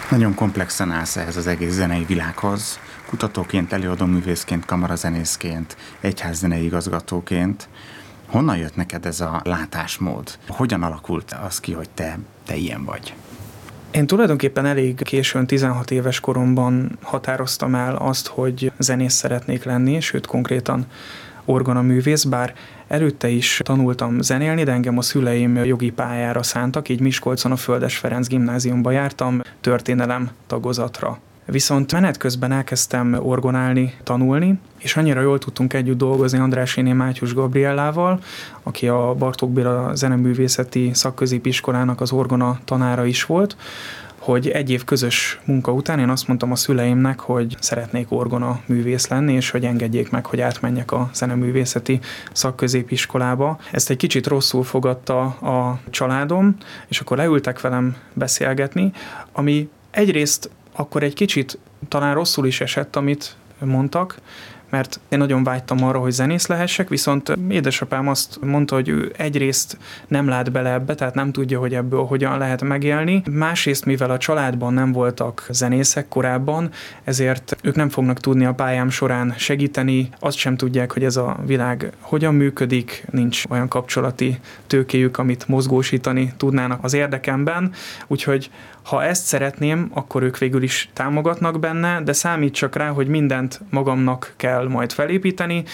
Nagyon komplexen állsz ehhez az egész zenei világhoz. Kutatóként, előadóművészként, kamarazenészként, egyházzenei igazgatóként. Honnan jött neked ez a látásmód? Hogyan alakult az ki, hogy te ilyen vagy? Én tulajdonképpen elég későn, 16 éves koromban határoztam el azt, hogy zenész szeretnék lenni, sőt konkrétan orgonaművész, bár előtte is tanultam zenélni, de engem a szüleim jogi pályára szántak, így Miskolcon a Földes Ferenc gimnáziumba jártam történelem tagozatra. Viszont menet közben elkezdtem orgonálni, tanulni, és annyira jól tudtunk együtt dolgozni Andráséné Mátyus Gabriellával, aki a Bartók Béla Zeneművészeti Szakközépiskolának az orgona tanára is volt, hogy egy év közös munka után én azt mondtam a szüleimnek, hogy szeretnék orgona művész lenni, és hogy engedjék meg, hogy átmenjek a zeneművészeti szakközépiskolába. Ezt egy kicsit rosszul fogadta a családom, és akkor leültek velem beszélgetni, ami egyrészt akkor egy kicsit talán rosszul is esett, amit mondtak, mert én nagyon vágytam arra, hogy zenész lehessek, viszont édesapám azt mondta, hogy ő egyrészt nem lát bele ebbe, tehát nem tudja, hogy ebből hogyan lehet megélni. Másrészt, mivel a családban nem voltak zenészek korábban, ezért ők nem fognak tudni a pályám során segíteni, azt sem tudják, hogy ez a világ hogyan működik, nincs olyan kapcsolati tőkéjük, amit mozgósítani tudnának az érdekemben, úgyhogy ha ezt szeretném, akkor ők végül is támogatnak benne, de számít csak rá, hogy mindent magamnak kell majd felépíteni,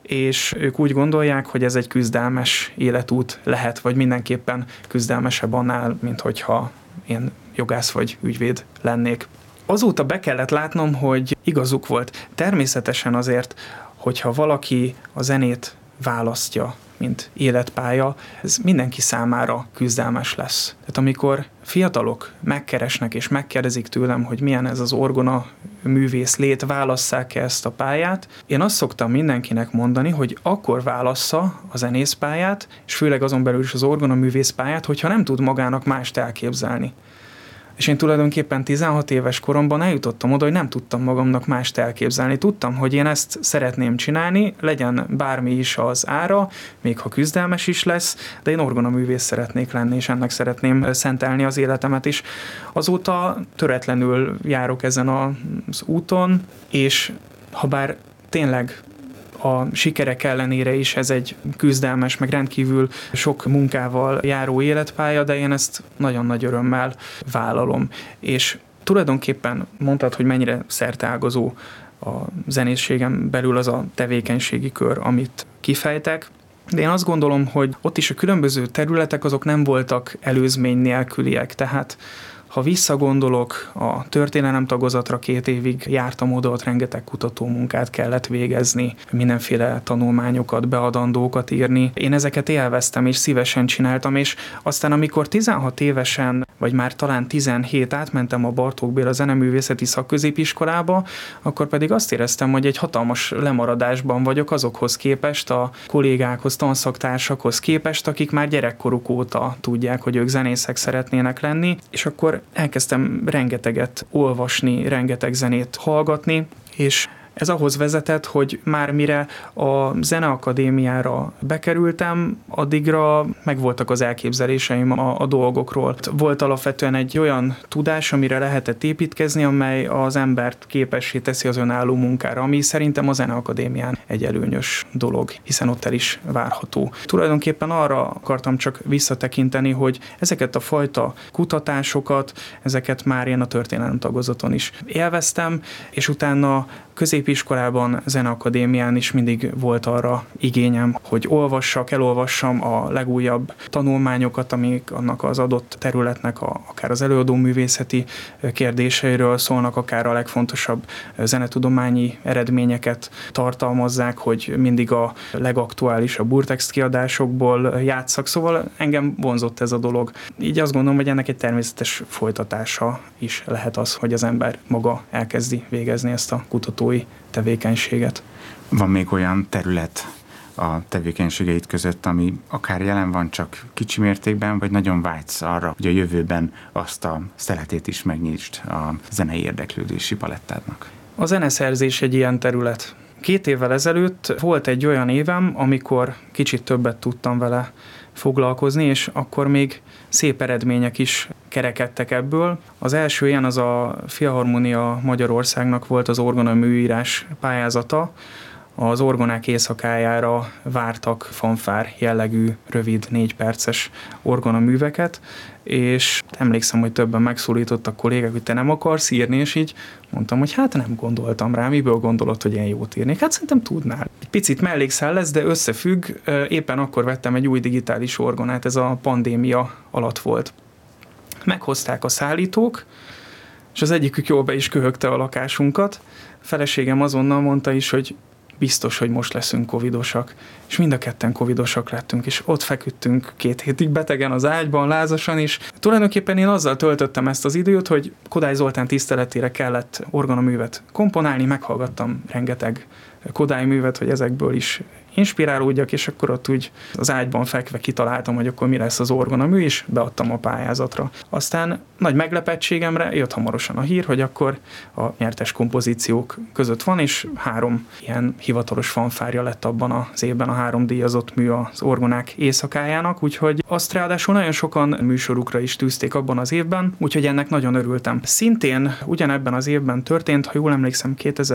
és ők úgy gondolják, hogy ez egy küzdelmes életút lehet, vagy mindenképpen küzdelmesebb annál, mint hogyha én jogász vagy ügyvéd lennék. Azóta be kellett látnom, hogy igazuk volt. Természetesen azért, hogyha valaki a zenét választja, mint életpálya, ez mindenki számára küzdelmes lesz. Tehát amikor fiatalok megkeresnek és megkérdezik tőlem, hogy milyen ez az orgona művész lét, válasszák-e ezt a pályát, én azt szoktam mindenkinek mondani, hogy akkor válassza a zenészpályát, és főleg azon belül is az orgona művész pályát, hogyha nem tud magának mást elképzelni. És én tulajdonképpen 16 éves koromban eljutottam oda, hogy nem tudtam magamnak mást elképzelni. Tudtam, hogy én ezt szeretném csinálni, legyen bármi is az ára, még ha küzdelmes is lesz, de én orgonaművész szeretnék lenni, és ennek szeretném szentelni az életemet is. Azóta töretlenül járok ezen az úton, és ha bár tényleg a sikerek ellenére is ez egy küzdelmes, meg rendkívül sok munkával járó életpálya, de én ezt nagyon nagy örömmel vállalom. És tulajdonképpen mondtad, hogy mennyire szerteágazó a zenészségem belül az a tevékenységi kör, amit kifejtek. De én azt gondolom, hogy ott is a különböző területek azok nem voltak előzmény nélküliek, tehát ha visszagondolok a történelem tagozatra, 2 évig jártam oda, ott rengeteg kutatómunkát kellett végezni, mindenféle tanulmányokat, beadandókat írni. Én ezeket élveztem és szívesen csináltam, és aztán amikor 16 évesen, vagy már talán 17 átmentem a Bartók Béla Zeneművészeti Szakközépiskolába, akkor pedig azt éreztem, hogy egy hatalmas lemaradásban vagyok azokhoz képest, a kollégákhoz, tanszaktársakhoz képest, akik már gyerekkoruk óta tudják, hogy ők zenészek szeretnének lenni, és akkor elkezdtem rengeteget olvasni, rengeteg zenét hallgatni, és ez ahhoz vezetett, hogy már mire a Zeneakadémiára bekerültem, addigra megvoltak az elképzeléseim a dolgokról. Volt alapvetően egy olyan tudás, amire lehetett építkezni, amely az embert képessé teszi az önálló munkára, ami szerintem a Zeneakadémián egy előnyös dolog, hiszen ott el is várható. Tulajdonképpen arra akartam csak visszatekinteni, hogy ezeket a fajta kutatásokat, ezeket már én a történelem tagozaton is élveztem, és utána középiskolában, Zeneakadémián is mindig volt arra igényem, hogy elolvassam a legújabb tanulmányokat, amik annak az adott területnek akár az előadóművészeti kérdéseiről szólnak, akár a legfontosabb zenetudományi eredményeket tartalmazzák, hogy mindig a legaktuálisabb urtext kiadásokból játsszak, szóval engem vonzott ez a dolog. Így azt gondolom, hogy ennek egy természetes folytatása is lehet az, hogy az ember maga elkezdi végezni ezt a kutatói tevékenységet. Van még olyan terület a tevékenységeid között, ami akár jelen van, csak kicsi mértékben, vagy nagyon vágysz arra, hogy a jövőben azt a szeletét is megnyisd a zenei érdeklődési palettádnak? A zeneszerzés egy ilyen terület. 2 évvel ezelőtt volt egy olyan évem, amikor kicsit többet tudtam vele foglalkozni, és akkor még szép eredmények is kerekedtek ebből. Az első ilyen az a Filharmonia Magyarországnak volt az orgona műírás pályázata. Az orgonák éjszakájára vártak fanfár jellegű, rövid, 4 perces orgonaműveket, és emlékszem, hogy többen megszólítottak kollégák, hogy te nem akarsz írni, és így mondtam, hogy hát nem gondoltam rá, miből gondolod, hogy én jót írnék? Hát szerintem tudnál. Egy picit mellékszál lesz, de összefügg, éppen akkor vettem egy új digitális orgonát, ez a pandémia alatt volt. Meghozták a szállítók, és az egyikük jól be is köhögte a lakásunkat. A feleségem azonnal mondta is, hogy biztos, hogy most leszünk covidosak. És mind a ketten covidosak lettünk, és ott feküdtünk 2 hétig betegen az ágyban, lázasan is. Tulajdonképpen én azzal töltöttem ezt az időt, hogy Kodály Zoltán tiszteletére kellett orgonaművet komponálni, meghallgattam rengeteg Kodály művet, hogy ezekből is inspirálódjak, és akkor ott úgy az ágyban fekve kitaláltam, hogy akkor mi lesz az orgonamű, és beadtam a pályázatra. Aztán nagy meglepettségemre jött hamarosan a hír, hogy akkor a nyertes kompozíciók között van, és 3 ilyen hivatalos fanfárja lett abban az évben a 3 díjazott mű az orgonák éjszakájának, úgyhogy azt ráadásul nagyon sokan műsorukra is tűzték abban az évben, úgyhogy ennek nagyon örültem. Szintén ugyanebben az évben történt, ha jól emlékszem,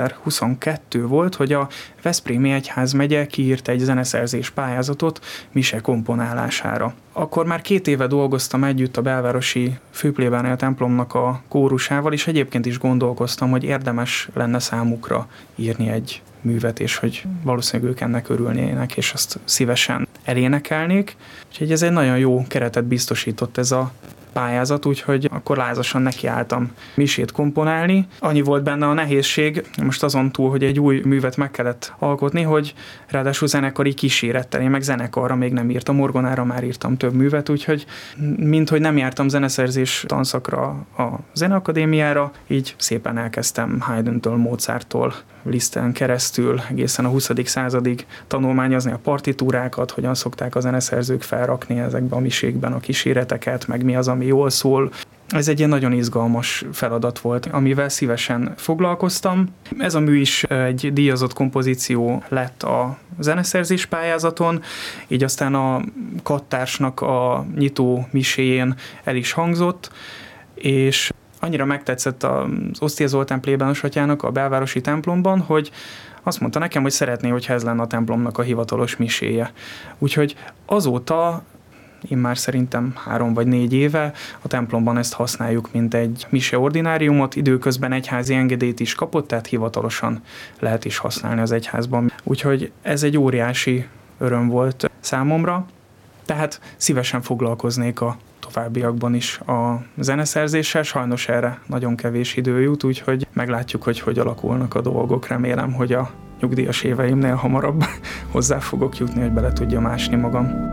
2022 volt, hogy a Veszprémi Egyházmegye kiírt egy zeneszerzés pályázatot mise komponálására. Akkor már 2 éve dolgoztam együtt a belvárosi főplébánia templomnak a kórusával, és egyébként is gondolkoztam, hogy érdemes lenne számukra írni egy művet, és hogy valószínűleg ők ennek örülnének, és azt szívesen elénekelnék. Úgyhogy ez egy nagyon jó keretet biztosított ez a pályázat, úgyhogy akkor lázasan nekiálltam misét komponálni. Annyi volt benne a nehézség, most azon túl, hogy egy új művet meg kellett alkotni, hogy ráadásul zenekari kísérettel, én meg zenekarra még nem írtam, orgonára már írtam több művet, úgyhogy minthogy nem jártam zeneszerzés tanszakra a Zeneakadémiára, így szépen elkezdtem Haydntől, Mozarttól, Liszten keresztül egészen a 20. századig tanulmányozni a partitúrákat, hogyan szokták a zeneszerzők felrakni ezekbe a misékben a kíséreteket, meg mi az, ami jól szól. Ez egy ilyen nagyon izgalmas feladat volt, amivel szívesen foglalkoztam. Ez a mű is egy díjazott kompozíció lett a zeneszerzés pályázaton, így aztán a Kattársnak a nyitó miséjén el is hangzott, és annyira megtetszett az Osztia Zoltán plébános atyának a belvárosi templomban, hogy azt mondta nekem, hogy szeretné, hogyha ez lenne a templomnak a hivatalos miséje. Úgyhogy azóta, én már szerintem 3 vagy 4 éve a templomban ezt használjuk, mint egy mise ordináriumot, időközben egyházi engedélyt is kapott, tehát hivatalosan lehet is használni az egyházban. Úgyhogy ez egy óriási öröm volt számomra, tehát szívesen foglalkoznék a továbbiakban is a zeneszerzéssel, sajnos erre nagyon kevés idő jut, úgyhogy meglátjuk, hogy alakulnak a dolgok. Remélem, hogy a nyugdíjas éveimnél hamarabb hozzá fogok jutni, hogy bele tudjam ásni magam.